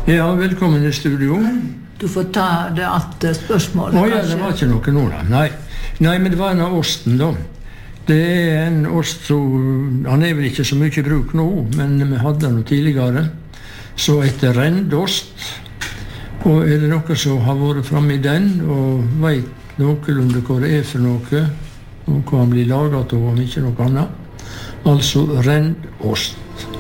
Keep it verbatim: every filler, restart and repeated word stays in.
Ja, velkommen i studio. Du får ta det att spørsmålet. Å ja, det var ikke noe nå da. Nei. Nei, men det var en av osten da. Det er en ost som, han er vel ikke så mye i bruk nå, men vi hadde den tidligere. Så etter rendost. Og er det noe som har vært fremme i den, og vet noenlunde hva det er for noe, og hva han blir laget av, om ikke noe annet. Altså rendost.